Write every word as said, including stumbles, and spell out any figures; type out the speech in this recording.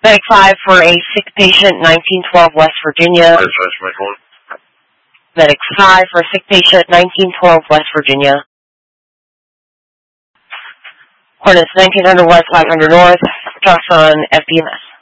Medic five for a sick patient, nineteen twelve West Virginia. Medic five for a sick patient, nineteen twelve West Virginia. Hornets nineteen hundred West, five hundred North. Talks on F B M S.